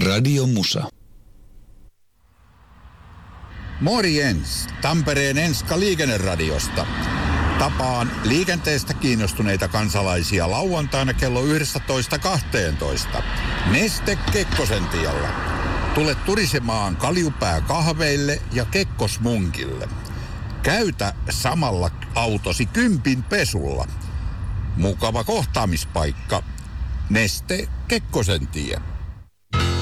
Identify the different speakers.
Speaker 1: Radio Musa.
Speaker 2: Morjens, Tampereen Enska Liikenneradiosta. Tapaan liikenteestä kiinnostuneita kansalaisia lauantaina kello 11.12. Neste Kekkosen tiellä. Tule turisemaan Kaljupää kahveille ja Kekkosmunkille. Käytä samalla autosi kympin pesulla. Mukava kohtaamispaikka. Neste Kekkosen tie.